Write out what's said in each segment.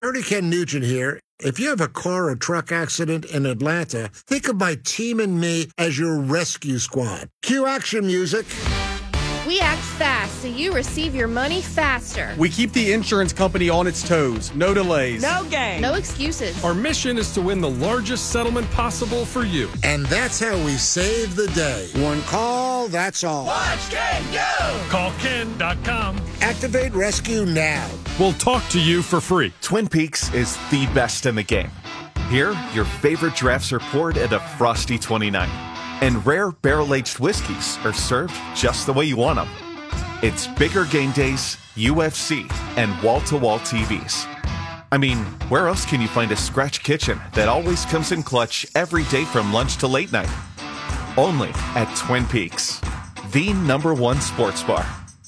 Ernie Ken Nugent here. If you have a car or truck accident in Atlanta, think of my team and me as your rescue squad. Cue action music. We act fast so you receive your money faster. We keep the insurance company on its toes. No delays. No game. No excuses. Our mission is to win the largest settlement possible for you. And that's how we save the day. One call, that's all. Watch Ken go! Call Ken.com. Activate rescue now. We'll talk to you for free. Twin Peaks is the best in the game. Here, your favorite drafts are poured at a frosty 29. And rare barrel-aged whiskeys are served just the way you want them. It's bigger game days, UFC, and wall-to-wall TVs. I mean, where else can you find a scratch kitchen that always comes in clutch every day from lunch to late night? Only at Twin Peaks, the #1 sports bar.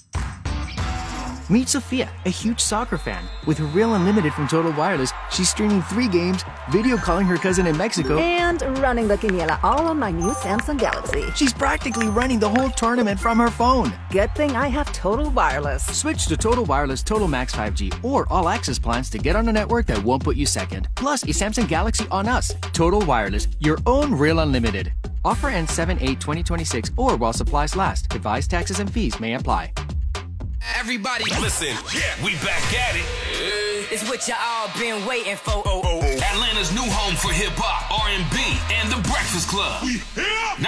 Meet Sophia, a huge soccer fan. With her Real Unlimited from Total Wireless, she's streaming 3 games, video calling her cousin in Mexico, and running the quiniela all on my new Samsung Galaxy. She's practically running the whole tournament from her phone. Good thing I have Total Wireless. Switch to Total Wireless Total Max 5G or All Access plans to get on a network that won't put you second. Plus, a Samsung Galaxy on us. Total Wireless, your own Real Unlimited. Offer ends 7/8/2026 or while supplies last. Device taxes and fees may apply. Everybody listen, we back at it. It's what y'all been waiting for. Atlanta's new home for hip-hop, R&B, and The Breakfast Club.